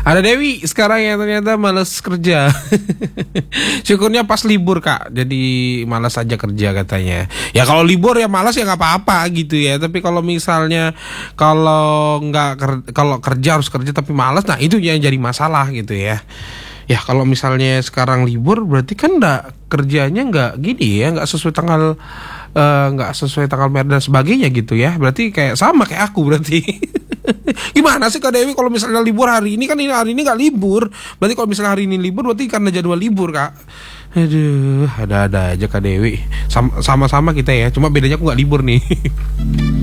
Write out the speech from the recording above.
Ada Dewi sekarang yang ternyata malas kerja. Syukurnya pas libur Kak, jadi malas aja kerja katanya. Ya kalau libur ya malas ya nggak apa-apa gitu ya. Tapi kalau misalnya kalau kerja harus kerja tapi malas, nah itu yang jadi masalah gitu ya. Ya kalau misalnya sekarang libur berarti kan kerjanya nggak gini ya, nggak sesuai tanggal merah dan sebagainya gitu ya. Berarti kayak sama kayak aku berarti. Gimana sih Kak Dewi kalau misalnya libur hari ini, kan ini hari ini nggak libur. Berarti kalau misalnya hari ini libur berarti karena jadwal libur Kak. Aduh, ada-ada aja Kak Dewi. Sama-sama kita ya, cuma bedanya aku nggak libur nih.